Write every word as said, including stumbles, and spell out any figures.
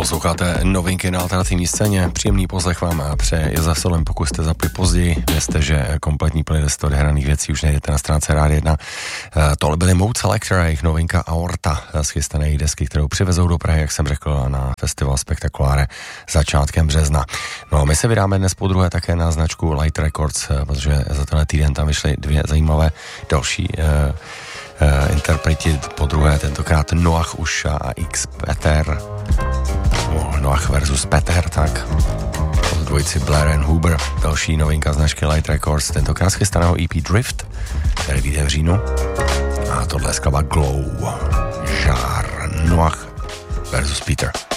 Posloucháte novinky na alternativní scéně. Příjemný poslech vám přeje Josef Solem. Pokud jste zapli později, vězte, že kompletní playlist odehraných věcí už najdete na stránce Rádia jedna. Tohle byly Mood Selector a jejich novinka Aorta z chystané desky, kterou přivezou do Prahy, jak jsem řekl, na festival Spektakuláre začátkem března. No a my se vydáme dnes po druhé také na značku Light Records, protože za tenhle týden tam vyšly dvě zajímavé další uh, Uh, interpreti, po druhé tentokrát Noah Usha a X Peter. Oh, Noah versus Peter, tak od dvojici Blair and Huber. Další novinka značky Light Records, tentokrát z chystaného E P Drift, který vyjde v říjnu. A tohle je skladba Glow. Žár. Noah versus Peter.